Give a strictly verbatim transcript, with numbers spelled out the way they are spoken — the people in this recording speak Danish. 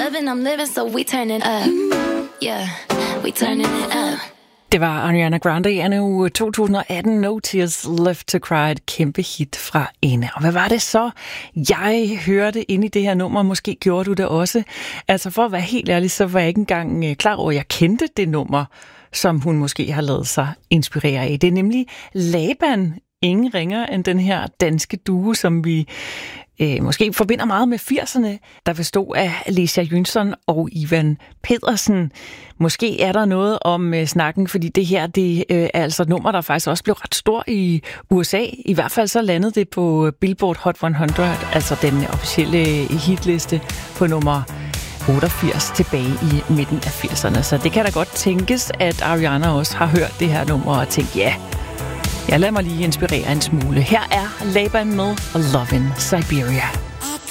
loving, I'm living, so we turning up. Yeah, we turning it up. Det var Ariana Grande i anno to tusind atten, No Tears Left to Cry, et kæmpe hit fra hende. Og hvad var det så, jeg hørte inde i det her nummer? Måske gjorde du det også. Altså for at være helt ærlig, så var jeg ikke engang klar over, at jeg kendte det nummer, som hun måske har lavet sig inspirere af. Det er nemlig Laban, ingen ringer end den her danske duo, som vi øh, måske forbinder meget med firserne, der bestod af Alicia Jønsson og Ivan Pedersen. Måske er der noget om øh, snakken, fordi det her det, øh, er altså et nummer, der faktisk også blev ret stor i U S A. I hvert fald så landede det på Billboard Hot hundrede, altså den officielle hitliste på nummer otteogfirs tilbage i midten af firserne. Så det kan da godt tænkes, at Ariana også har hørt det her nummer og tænkt, ja, jeg lader mig lige inspirere en smule. Her er Laban med Lovin' Siberia.